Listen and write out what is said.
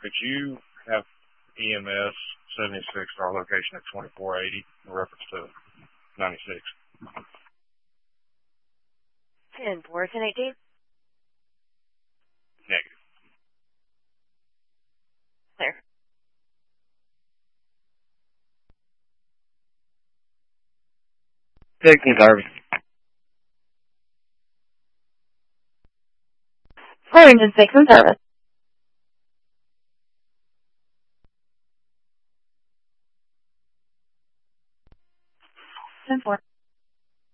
could you have EMS 76 to our location at 2480 in reference to 96? 10-4, 1018. Negative. Clear. Dixon Garvey. Farmington 6 in service.